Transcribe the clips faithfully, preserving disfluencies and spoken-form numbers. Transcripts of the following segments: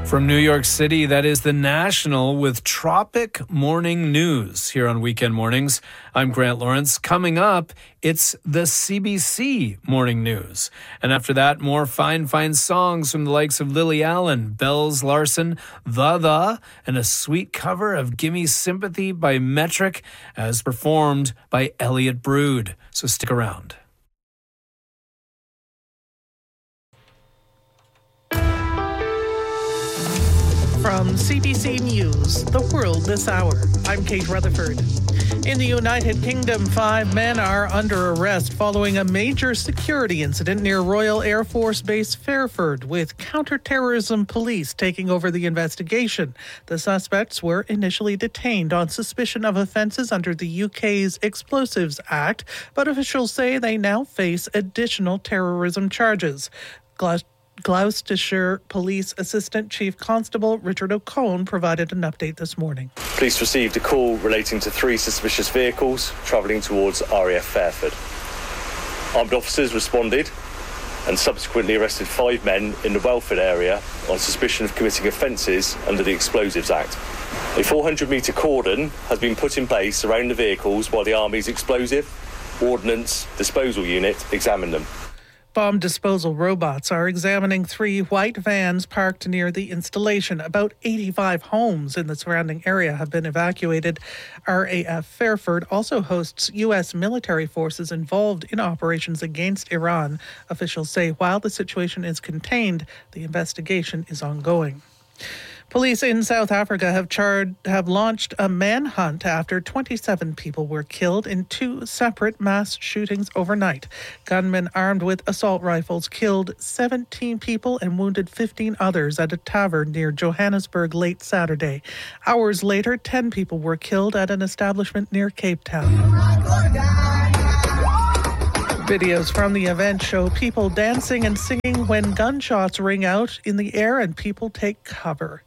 From New York City, that is The National with Tropic Morning News here on Weekend Mornings. I'm Grant Lawrence. Coming up, it's the C B C Morning News. And after that, more fine, fine songs from the likes of Lily Allen, Bells Larson, The The, and a sweet cover of Gimme Sympathy by Metric as performed by Elliot Brood. So stick around. From C B C News, The World This Hour, I'm Kate Rutherford. In the United Kingdom, five men are under arrest following a major security incident near Royal Air Force Base Fairford, with counter-terrorism police taking over the investigation. The suspects were initially detained on suspicion of offences under the U K's Explosives Act, but officials say they now face additional terrorism charges. Glas- Gloucestershire Police Assistant Chief Constable Richard O'Cone provided an update this morning. Police received a call relating to three suspicious vehicles travelling towards R A F Fairford. Armed officers responded and subsequently arrested five men in the Welford area on suspicion of committing offences under the Explosives Act. A four hundred metre cordon has been put in place around the vehicles while the Army's Explosive Ordnance Disposal Unit examine them. Bomb disposal robots are examining three white vans parked near the installation. About eighty-five homes in the surrounding area have been evacuated. R A F Fairford also hosts U S military forces involved in operations against Iran. Officials say while the situation is contained, the investigation is ongoing. Police in South Africa have charged, have launched a manhunt after twenty-seven people were killed in two separate mass shootings overnight. Gunmen armed with assault rifles killed seventeen people and wounded fifteen others at a tavern near Johannesburg late Saturday. Hours later, ten people were killed at an establishment near Cape Town. Videos from the event show people dancing and singing when gunshots ring out in the air and people take cover.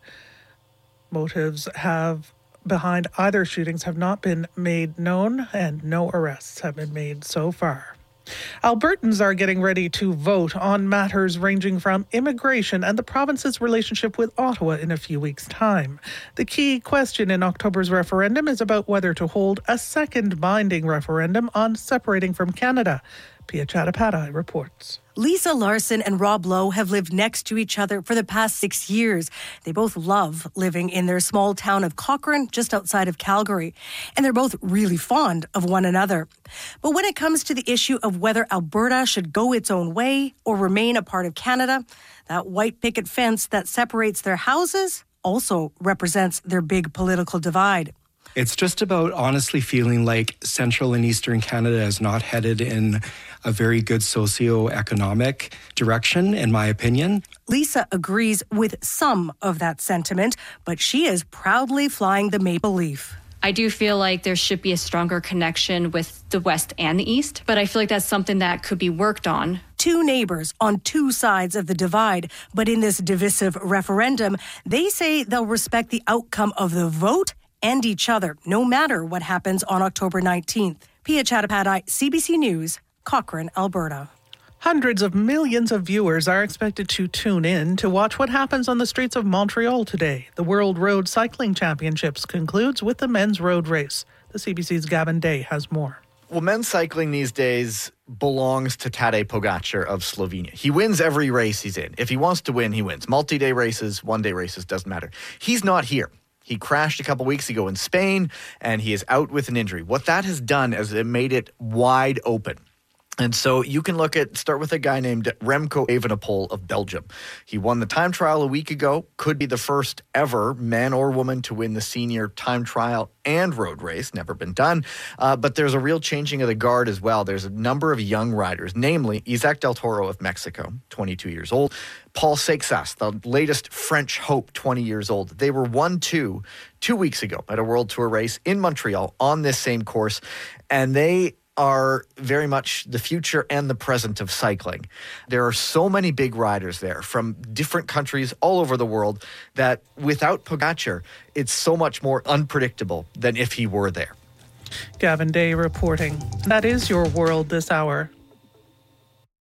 Motives have behind either shootings have not been made known, and no arrests have been made so far. Albertans are getting ready to vote on matters ranging from immigration and the province's relationship with Ottawa in a few weeks' time. The key question in October's referendum is about whether to hold a second binding referendum on separating from Canada. Pia Chattopadhyay reports. Lisa Larson and Rob Lowe have lived next to each other for the past six years. They both love living in their small town of Cochrane, just outside of Calgary. And they're both really fond of one another. But when it comes to the issue of whether Alberta should go its own way or remain a part of Canada, that white picket fence that separates their houses also represents their big political divide. It's just about honestly feeling like Central and Eastern Canada is not headed in a very good socio-economic direction, in my opinion. Lisa agrees with some of that sentiment, but she is proudly flying the Maple Leaf. I do feel like there should be a stronger connection with the West and the East, but I feel like that's something that could be worked on. Two neighbors on two sides of the divide, but in this divisive referendum, they say they'll respect the outcome of the vote and each other, no matter what happens on October nineteenth. Pia Chattopadhyay, C B C News, Cochrane, Alberta. Hundreds of millions of viewers are expected to tune in to watch what happens on the streets of Montreal today. The World Road Cycling Championships concludes with the men's road race. The C B C's Gavin Day has more. Well, men's cycling these days belongs to Tadej Pogacar of Slovenia. He wins every race he's in. If he wants to win, he wins. Multi-day races, one-day races, doesn't matter. He's not here. He crashed a couple weeks ago in Spain, and he is out with an injury. What that has done is it made it wide open. And so you can look at, start with a guy named Remco Evenepoel of Belgium. He won the time trial a week ago, could be the first ever man or woman to win the senior time trial and road race, never been done. Uh, but there's a real changing of the guard as well. There's a number of young riders, namely Isaac Del Toro of Mexico, twenty-two years old. Paul Seixas, the latest French hope, twenty years old. They were one two two weeks ago at a World Tour race in Montreal on this same course, and they are very much the future and the present of cycling. There are so many big riders there from different countries all over the world that without Pogacar, it's so much more unpredictable than if he were there. Gavin Day reporting. That is your world this hour.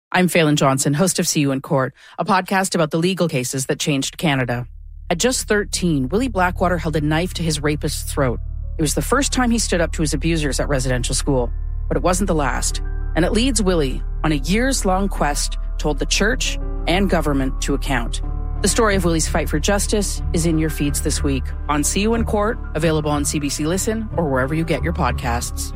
I'm Phelan Johnson, host of See You in Court, a podcast about the legal cases that changed Canada. At just thirteen, Willie Blackwater held a knife to his rapist's throat. It was the first time he stood up to his abusers at residential school, but it wasn't the last. And it leads Willie on a years-long quest to hold the church and government to account. The story of Willie's fight for justice is in your feeds this week on See You in Court, available on C B C Listen or wherever you get your podcasts.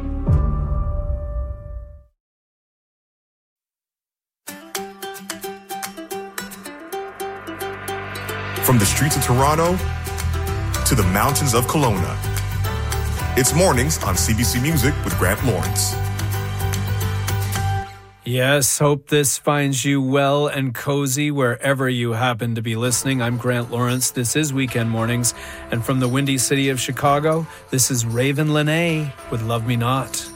From the streets of Toronto to the mountains of Kelowna, it's mornings on C B C Music with Grant Lawrence. Yes, hope this finds you well and cozy wherever you happen to be listening. I'm Grant Lawrence. This is Weekend Mornings. And from the windy city of Chicago, this is Raven Lenae with Love Me Not.